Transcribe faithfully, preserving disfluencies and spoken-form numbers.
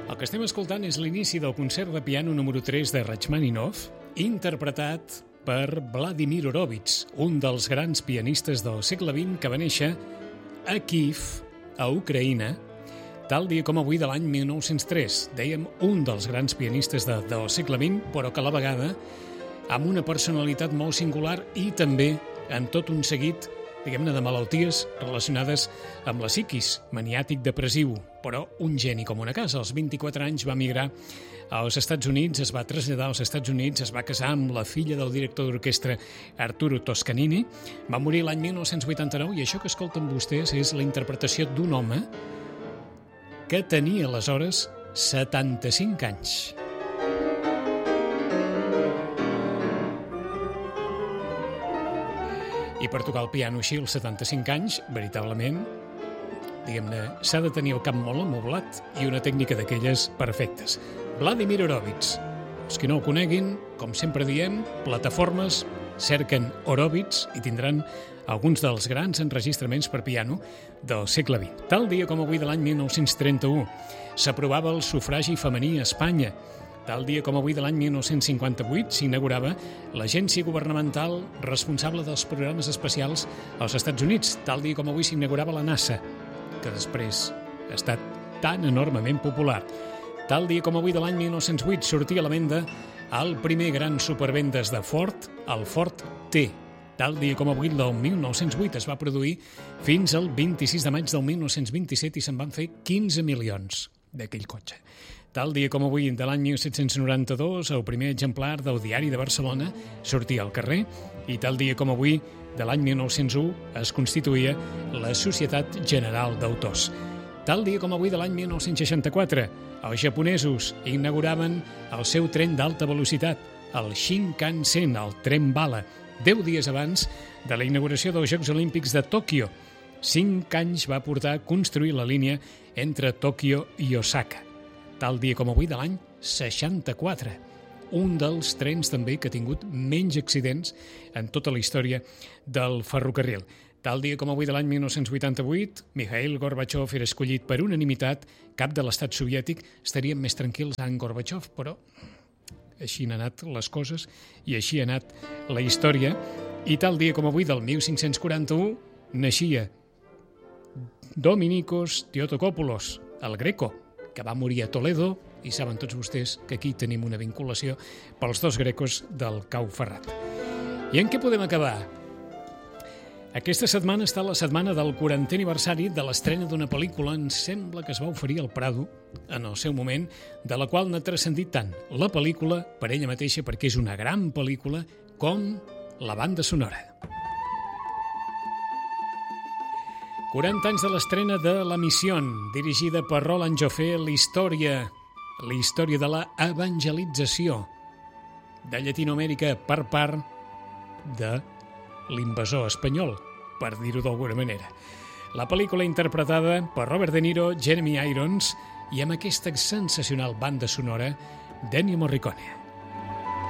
El que estem escoltant és l'inici del concert de piano número tres de Rachmaninoff, interpretat per Vladimir Horowitz, un dels grans pianistes del segle vint que va néixer a Kíev, a Ucraïna, tal dia com avui de l'any mil nou-cents tres. Dèiem un dels grans pianistes de, del segle vint, però que a la vegada amb una personalitat molt singular i també amb tot un seguit, diguem-ne, de malalties relacionades amb la psiquis, maniàtic depressiu, però un geni com una casa. Als vint-i-quatre anys va migrar als Estats Units, es va traslladar als Estats Units, es va casar amb la filla del director d'orquestra Arturo Toscanini, va morir l'any mil nou-cents vuitanta-nou i això que escolten vostès és la interpretació d'un home que tenia aleshores setanta-cinc anys. I per tocar el piano així als setanta-cinc anys, veritablement, diguem-ne, s'ha de tenir el cap molt amoblat i una tècnica d'aquelles perfectes. Vladimir Horowitz. Els que no el coneguin, com sempre diem, plataformes, cerquen Horowitz i tindran alguns dels grans enregistraments per piano del segle vint. Tal dia com avui de l'any mil nou-cents trenta-u s'aprovava el sufragi femení a Espanya. Tal dia com avui de l'any mil nou-cents cinquanta-vuit s'inaugurava l'agència governamental responsable dels programes espacials als Estats Units. Tal dia com avui s'inaugurava la NASA, que després ha estat tan enormement popular. Tal dia com avui de l'any mil nou-cents vuit sortia a la venda el primer gran supervendes de Ford, el Ford T. Tal dia com avui del mil nou-cents vuit es va produir fins al vint-i-sis de maig del mil nou-cents vint-i-set i se'n van fer quinze milions d'aquell cotxe. Tal dia com avui de l'any mil set-cents noranta-dos el primer exemplar del Diari de Barcelona sortia al carrer i tal dia com avui de l'any mil nou-cents u es constituïa la Societat General d'Autors. Tal dia com avui de l'any mil nou-cents seixanta-quatre els japonesos inauguraven el seu tren d'alta velocitat, el Shinkansen, el tren bala, deu dies abans de la inauguració dels Jocs Olímpics de Tòquio. Cinc anys va portar a construir la línia entre Tòquio i Osaka. Tal dia com avui de l'any seixanta-quatre. Un dels trens també que ha tingut menys accidents en tota la història del ferrocarril. Tal dia com avui de l'any mil nou-cents vuitanta-vuit, Mikhail Gorbachev era escollit per unanimitat cap de l'estat soviètic. Estaríem més tranquils amb Gorbachev, però així han anat les coses i així ha anat la història. I tal dia com avui del mil cinc-cents quaranta-u naixia Dominikos Theotokopoulos, el Greco, que va morir a Toledo, i saben tots vostès que aquí tenim una vinculació pels dos grecos del Cau Ferrat. I en què podem acabar? Aquesta setmana està la setmana del quarantè aniversari de l'estrena d'una pel·lícula, em sembla que es va oferir al Prado en el seu moment, de la qual n'ha transcendit tant la pel·lícula per ella mateixa, perquè és una gran pel·lícula, com la banda sonora. quaranta anys de l'estrena de La Misión, dirigida per Roland Joffé, la història, la història de la evangelització de Llatinoamèrica per part de l'invasor espanyol, per dir-ho d'alguna manera. La pel·lícula interpretada per Robert De Niro, Jeremy Irons i amb aquesta sensacional banda sonora d'Ennio Morricone.